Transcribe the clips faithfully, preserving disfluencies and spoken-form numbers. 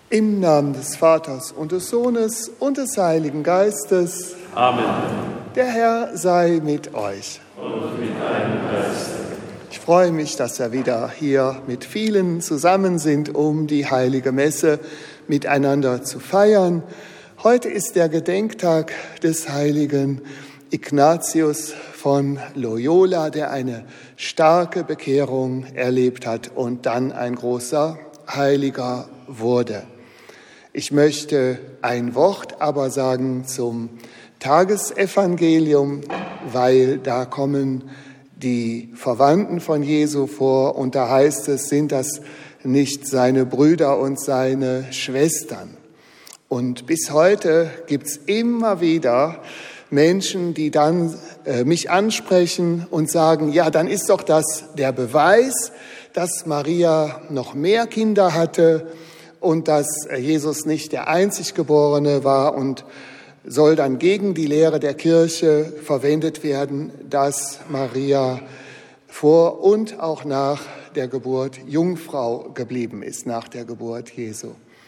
Im Namen des Vaters und des Sohnes und des Heiligen Geistes. Amen. Der Herr sei mit euch. Und mit deinem Geist. Ich freue mich, dass wir wieder hier mit vielen zusammen sind, um die Heilige Messe miteinander zu feiern. Heute ist der Gedenktag des heiligen Ignatius von Loyola, der eine starke Bekehrung erlebt hat und dann ein großer Heiliger wurde. Ich möchte ein Wort aber sagen zum Tagesevangelium, weil da kommen die Verwandten von Jesu vor und da heißt es, sind das nicht seine Brüder und seine Schwestern. Und bis heute gibt es immer wieder Menschen, die dann äh, mich ansprechen und sagen, ja, dann ist doch das der Beweis, dass Maria noch mehr Kinder hatte und dass Jesus nicht der Einziggeborene war und soll dann gegen die Lehre der Kirche verwendet werden, dass Maria vor und auch nach der Geburt Jungfrau geblieben ist, nach der Geburt Jesu.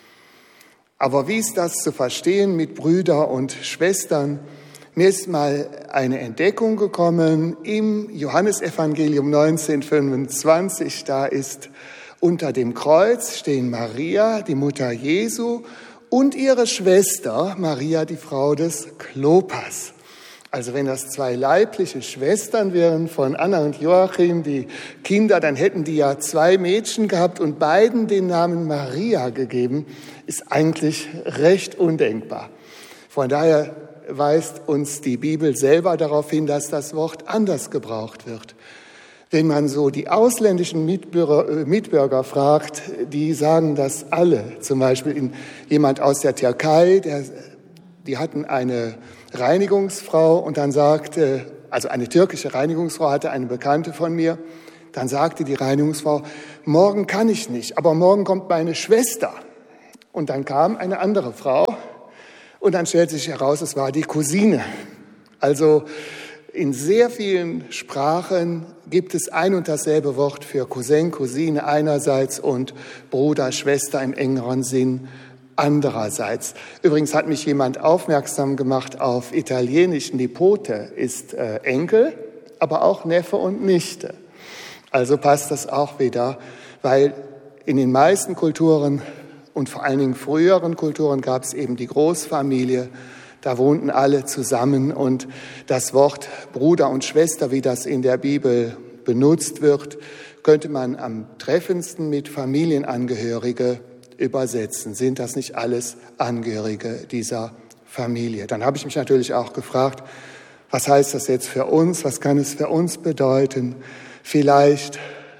Aber wie ist das zu verstehen mit Brüder und Schwestern? Mir ist mal eine Entdeckung gekommen im Johannesevangelium neunzehn fünfundzwanzig. Da ist unter dem Kreuz stehen Maria, die Mutter Jesu, und ihre Schwester, Maria, die Frau des Klopas. Also wenn das zwei leibliche Schwestern wären von Anna und Joachim, die Kinder, dann hätten die ja zwei Mädchen gehabt und beiden den Namen Maria gegeben, ist eigentlich recht undenkbar. Von daher weist uns die Bibel selber darauf hin, dass das Wort anders gebraucht wird. Wenn man so die ausländischen Mitbürger, Mitbürger fragt, die sagen das alle. Zum Beispiel in, jemand aus der Türkei, der, die hatten eine Reinigungsfrau und dann sagte, also eine türkische Reinigungsfrau hatte eine Bekannte von mir, dann sagte die Reinigungsfrau, morgen kann ich nicht, aber morgen kommt meine Schwester. Und dann kam eine andere Frau und dann stellte sich heraus, es war die Cousine. Also in sehr vielen Sprachen gibt es ein und dasselbe Wort für Cousin, Cousine einerseits und Bruder, Schwester im engeren Sinn andererseits. Übrigens hat mich jemand aufmerksam gemacht auf Italienisch. Nipote ist äh, Enkel, aber auch Neffe und Nichte. Also passt das auch wieder, weil in den meisten Kulturen und vor allen Dingen früheren Kulturen gab es eben die Großfamilie. Da wohnten alle zusammen und das Wort Bruder und Schwester, wie das in der Bibel benutzt wird, könnte man am treffendsten mit Familienangehörige übersetzen. Sind das nicht alles Angehörige dieser Familie? Dann habe ich mich natürlich auch gefragt, was heißt das jetzt für uns? Was kann es für uns bedeuten? Vielleicht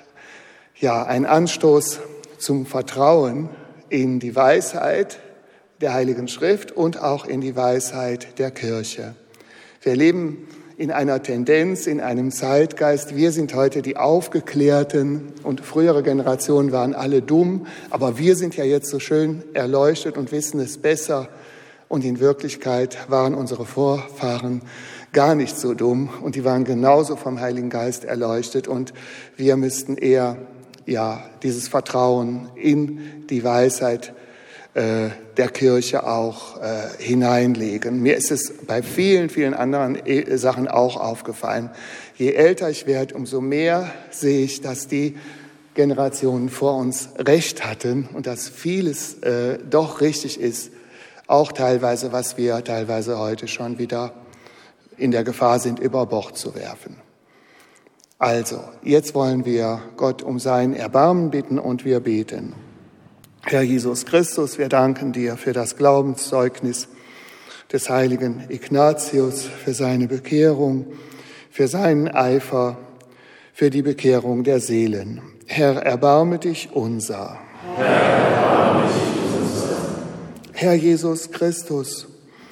ja ein Anstoß zum Vertrauen in die Weisheit der Heiligen Schrift und auch in die Weisheit der Kirche. Wir leben in einer Tendenz, in einem Zeitgeist. Wir sind heute die Aufgeklärten und frühere Generationen waren alle dumm, aber wir sind ja jetzt so schön erleuchtet und wissen es besser. Und in Wirklichkeit waren unsere Vorfahren gar nicht so dumm und die waren genauso vom Heiligen Geist erleuchtet und wir müssten eher ja dieses Vertrauen in die Weisheit der Kirche auch äh, hineinlegen. Mir ist es bei vielen, vielen anderen e- Sachen auch aufgefallen. Je älter ich werde, umso mehr sehe ich, dass die Generationen vor uns recht hatten und dass vieles äh, doch richtig ist, auch teilweise, was wir teilweise heute schon wieder in der Gefahr sind, über Bord zu werfen. Also, jetzt wollen wir Gott um sein Erbarmen bitten und wir beten. Herr Jesus Christus, wir danken dir für das Glaubenszeugnis des heiligen Ignatius, für seine Bekehrung, für seinen Eifer, für die Bekehrung der Seelen. Herr, erbarme dich unser. Herr, erbarme dich unser. Herr Jesus Christus,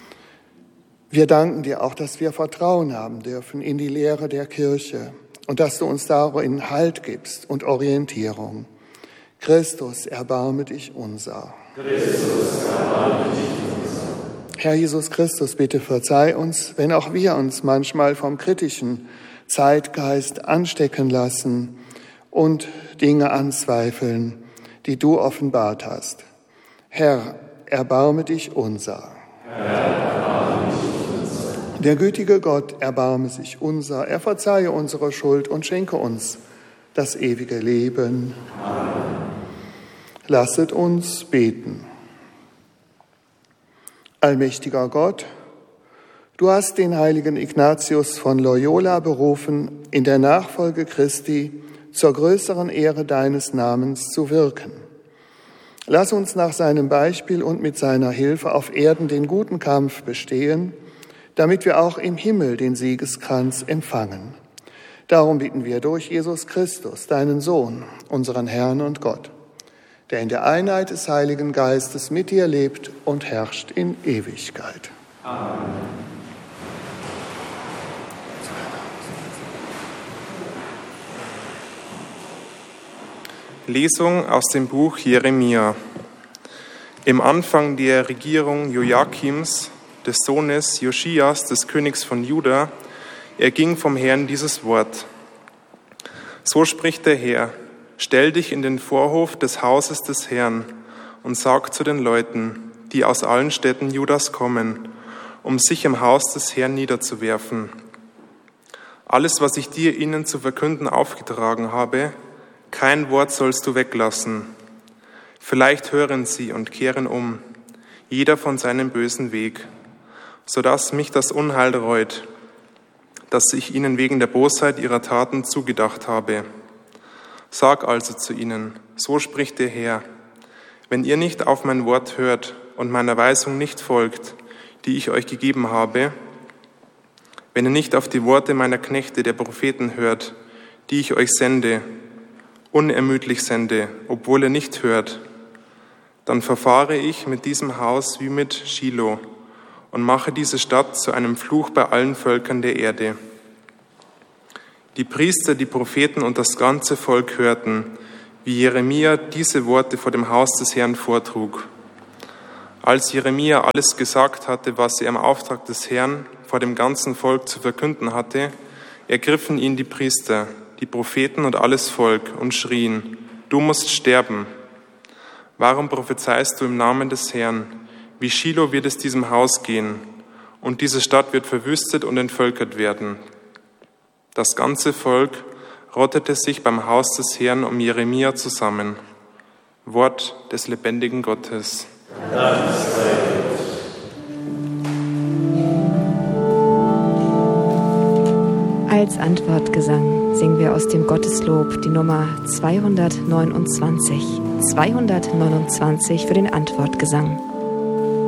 wir danken dir auch, dass wir Vertrauen haben dürfen in die Lehre der Kirche und dass du uns darin Halt gibst und Orientierung. Christus, erbarme dich unser. Christus, erbarme dich unser. Herr Jesus Christus, bitte verzeih uns, wenn auch wir uns manchmal vom kritischen Zeitgeist anstecken lassen und Dinge anzweifeln, die du offenbart hast. Herr, erbarme dich unser. Herr, erbarme dich unser. Der gütige Gott, erbarme sich unser. Er verzeihe unsere Schuld und schenke uns das ewige Leben. Amen. Lasset uns beten. Allmächtiger Gott, du hast den heiligen Ignatius von Loyola berufen, in der Nachfolge Christi zur größeren Ehre deines Namens zu wirken. Lass uns nach seinem Beispiel und mit seiner Hilfe auf Erden den guten Kampf bestehen, damit wir auch im Himmel den Siegeskranz empfangen. Darum bitten wir durch Jesus Christus, deinen Sohn, unseren Herrn und Gott, der in der Einheit des Heiligen Geistes mit dir lebt und herrscht in Ewigkeit. Amen. Lesung aus dem Buch Jeremia. Im Anfang der Regierung Joachims, des Sohnes Josias, des Königs von Juda, erging vom Herrn dieses Wort. So spricht der Herr: Stell dich in den Vorhof des Hauses des Herrn und sag zu den Leuten, die aus allen Städten Judas kommen, um sich im Haus des Herrn niederzuwerfen. Alles, was ich dir ihnen zu verkünden aufgetragen habe, kein Wort sollst du weglassen. Vielleicht hören sie und kehren um, jeder von seinem bösen Weg, sodass mich das Unheil reut, das ich ihnen wegen der Bosheit ihrer Taten zugedacht habe. Sag also zu ihnen, so spricht der Herr, wenn ihr nicht auf mein Wort hört und meiner Weisung nicht folgt, die ich euch gegeben habe, wenn ihr nicht auf die Worte meiner Knechte, der Propheten, hört, die ich euch sende, unermüdlich sende, obwohl ihr nicht hört, dann verfahre ich mit diesem Haus wie mit Shiloh und mache diese Stadt zu einem Fluch bei allen Völkern der Erde. Die Priester, die Propheten und das ganze Volk hörten, wie Jeremia diese Worte vor dem Haus des Herrn vortrug. Als Jeremia alles gesagt hatte, was er im Auftrag des Herrn vor dem ganzen Volk zu verkünden hatte, ergriffen ihn die Priester, die Propheten und alles Volk und schrien: Du musst sterben. Warum prophezeist du im Namen des Herrn? Wie Shiloh wird es diesem Haus gehen, und diese Stadt wird verwüstet und entvölkert werden. Das ganze Volk rottete sich beim Haus des Herrn um Jeremia zusammen. Wort des lebendigen Gottes. Dank sei Gott. Als Antwortgesang singen wir aus dem Gotteslob die Nummer zweihundertneunundzwanzig. zweihundertneunundzwanzig für den Antwortgesang.